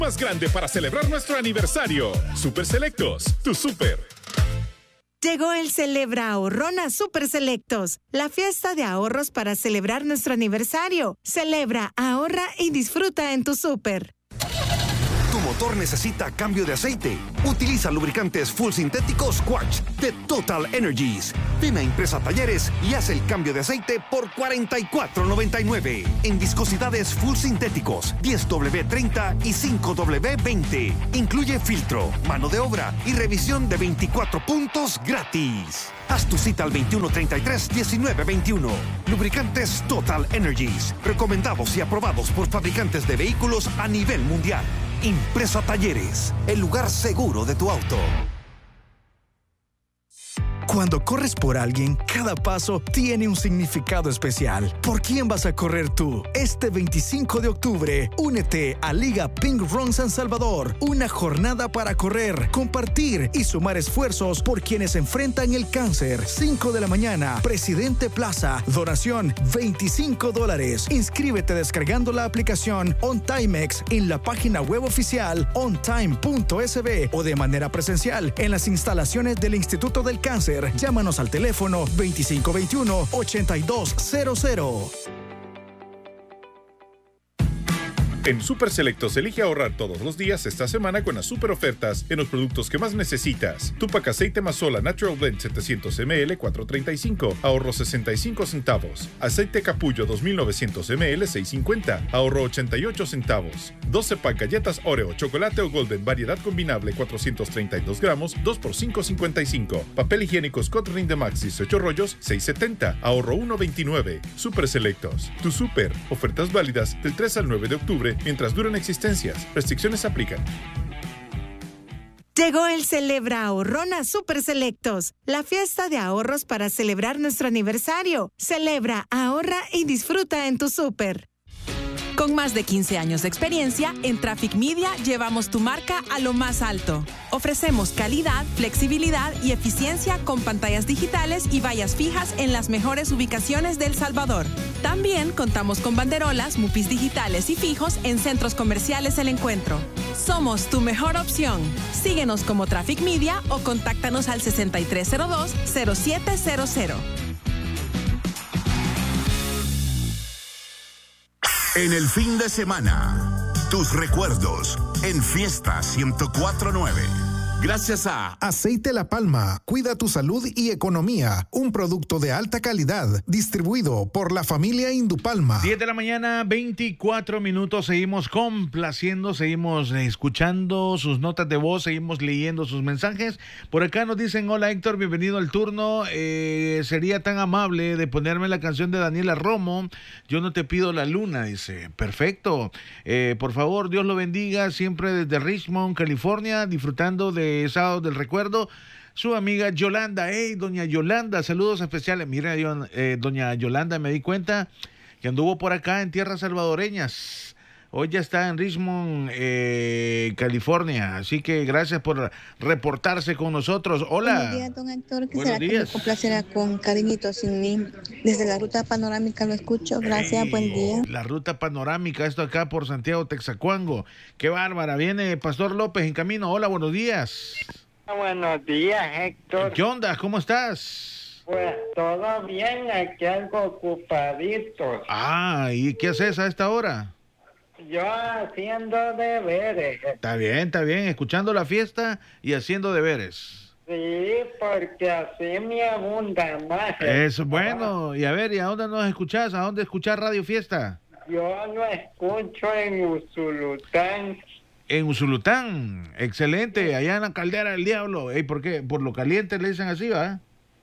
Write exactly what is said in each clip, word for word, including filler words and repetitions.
más grande para celebrar nuestro aniversario. Super Selectos, tu super. Llegó el Celebra Ahorrón a Super Selectos, la fiesta de ahorros para celebrar nuestro aniversario. Celebra, ahorra y disfruta en tu super. Tu motor necesita cambio de aceite. Utiliza lubricantes full sintéticos Quartz de Total Energies. Ven a Impresa Talleres y haz el cambio de aceite por cuarenta y cuatro noventa y nueve. En viscosidades full sintéticos diez W treinta y cinco W veinte. Incluye filtro, mano de obra y revisión de veinticuatro puntos gratis. Haz tu cita al veintiuno treinta y tres diecinueve veintiuno. Lubricantes Total Energies. Recomendados y aprobados por fabricantes de vehículos a nivel mundial. Impresa Talleres, el lugar seguro de tu auto. Cuando corres por alguien, cada paso tiene un significado especial. ¿Por quién vas a correr tú? Este veinticinco de octubre, únete a Liga Pink Run San Salvador. Una jornada para correr, compartir y sumar esfuerzos por quienes enfrentan el cáncer. cinco de la mañana, Presidente Plaza. Donación veinticinco dólares. Inscríbete descargando la aplicación OnTimex en la página web oficial ontime punto s b o de manera presencial en las instalaciones del Instituto del Cáncer. Llámanos al teléfono veinticinco veintiuno ochenta y dos cero cero. En Super Selectos elige ahorrar todos los días esta semana con las super ofertas en los productos que más necesitas. Tupac aceite Mazola Natural Blend setecientos mililitros, cuatro treinta y cinco, ahorro sesenta y cinco centavos. Aceite Capullo dos mil novecientos mililitros, seis cincuenta, ahorro ochenta y ocho centavos. doce pack galletas Oreo, chocolate o Golden, variedad combinable cuatrocientos treinta y dos gramos, dos por cinco cincuenta y cinco. Papel higiénico Scott Rinde Max dieciocho rollos, seis setenta, ahorro uno veintinueve. Super Selectos, tu super. Ofertas válidas del tres al nueve de octubre mientras duran existencias. Restricciones aplican. Llegó el Celebra Ahorrón a Super Selectos, la fiesta de ahorros para celebrar nuestro aniversario. Celebra, ahorra y disfruta en tu super. Con más de quince años de experiencia, en Traffic Media llevamos tu marca a lo más alto. Ofrecemos calidad, flexibilidad y eficiencia con pantallas digitales y vallas fijas en las mejores ubicaciones de El Salvador. También contamos con banderolas, mupis digitales y fijos en centros comerciales El Encuentro. Somos tu mejor opción. Síguenos como Traffic Media o contáctanos al sesenta y tres cero dos cero siete cero cero. En el fin de semana, tus recuerdos en Fiesta ciento cuatro punto nueve. Gracias a Aceite La Palma, cuida tu salud y economía. Un producto de alta calidad, distribuido por la familia Indupalma. diez de la mañana, veinticuatro minutos. Seguimos complaciendo, seguimos escuchando sus notas de voz, seguimos leyendo sus mensajes. Por acá nos dicen: hola Héctor, bienvenido al turno. Eh, sería tan amable de ponerme la canción de Daniela Romo, Yo no te pido la luna. Dice, perfecto. Eh, por favor, Dios lo bendiga. Siempre desde Richmond, California, disfrutando de Sábado del Recuerdo, su amiga Yolanda. Hey, doña Yolanda, saludos especiales. Mira, yo, eh, doña Yolanda, me di cuenta que anduvo por acá en tierras salvadoreñas. Hoy ya está en Richmond, eh, California. Así que gracias por reportarse con nosotros. Hola. Buenos días, don Héctor. Buenos días. Que me complaciera con Cariñito Sin Mí. Desde la ruta panorámica lo escucho. Gracias, hey, buen día. La ruta panorámica, esto acá por Santiago, Texacuango. Qué bárbara. Viene Pastor López en camino. Hola, buenos días. Buenos días, Héctor. ¿Qué onda? ¿Cómo estás? Pues todo bien, aquí algo ocupadito. Ah, ¿y qué haces a esta hora? Yo haciendo deberes. Está bien, está bien, escuchando la fiesta y haciendo deberes. Sí, porque así me abunda más. Es bueno. Y a ver, ¿y a dónde nos escuchás? ¿A dónde escuchás Radio Fiesta? Yo lo escucho en Usulután. En Usulután, excelente, allá en la Caldera del Diablo. Ey, ¿por qué? Por lo caliente le dicen así, ¿va?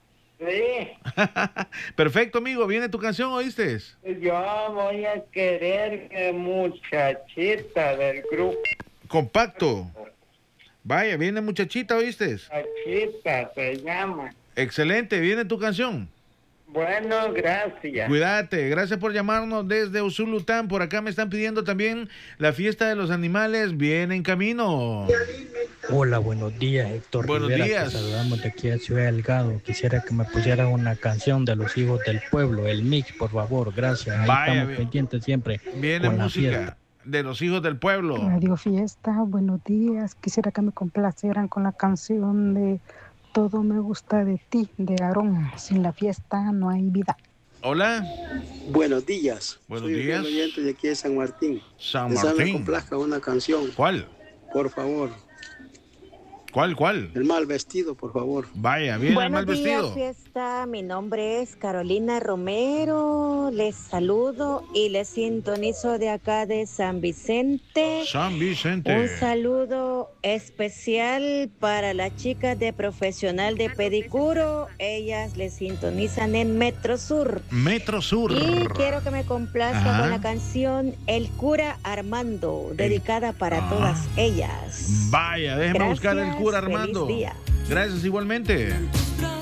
Sí. Perfecto, amigo. ¿Viene tu canción, oíste? Yo voy a querer que Muchachita del grupo Compacto. Vaya, viene Muchachita, ¿oíste? Muchachita se llama. Excelente, viene tu canción. Bueno, gracias. Cuídate, gracias por llamarnos desde Usulután. Por acá me están pidiendo también la fiesta de los animales. Viene en camino. Hola, buenos días, Héctor Buenos Rivera. días. Te saludamos de aquí a Ciudad Delgado. Quisiera que me pusieran una canción de los hijos del pueblo, el mix, por favor, gracias. Ahí Vaya, estamos bien. pendientes siempre. Viene con la música. fiesta. de los hijos del pueblo. Radio Fiesta, buenos días. Quisiera que me complacieran con la canción de Todo me gusta de ti, de Aarón. Sin la fiesta no hay vida. Hola. Buenos días. Buenos Soy días. un oyente de aquí de San Martín. San Deseo Martín. me complazca una canción. ¿Cuál? Por favor. ¿Cuál, cuál? El mal vestido, por favor. Vaya, bien, el mal Buenos días, vestido. fiesta. Mi nombre es Carolina Romero. Les saludo y les sintonizo de acá de San Vicente. San Vicente. Un saludo especial para las chicas de Profesional de Pedicuro. Ellas les sintonizan en Metro Sur. Metro Sur. Y quiero que me complazca Ajá. con la canción El Cura Armando, dedicada para todas ellas. Vaya, déjeme Gracias, buscar el cura feliz Armando. día. Gracias igualmente.